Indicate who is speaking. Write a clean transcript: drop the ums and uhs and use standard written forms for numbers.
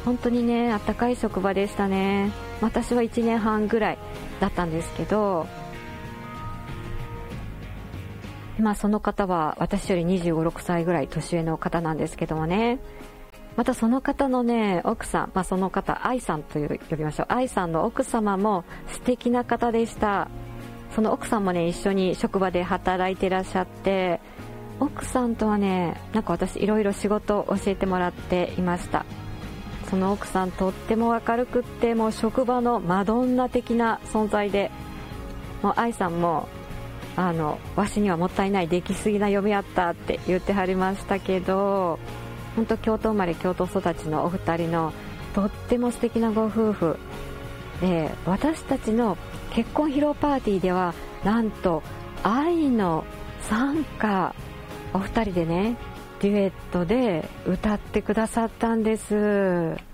Speaker 1: 本当にね、あったかい職場でしたね。私は1年半ぐらいだったんですけど、その方は私より25、6歳ぐらい年上の方なんですけどもね、またその方のね、奥さん、その方、愛さんと呼びましょう。愛さんの奥様も素敵な方でした。その奥さんもね、一緒に職場で働いてらっしゃって、奥さんとはね、私いろいろ仕事を教えてもらっていました。その奥さんとっても明るくって、もう職場のマドンナ的な存在で、もう愛さんもわしにはもったいない、できすぎな嫁やったって言ってはりましたけど、本当京都生まれ京都育ちのお二人のとっても素敵なご夫婦で、私たちの結婚披露パーティーではなんと愛の賛歌お二人でね、デュエットで歌ってくださったんです。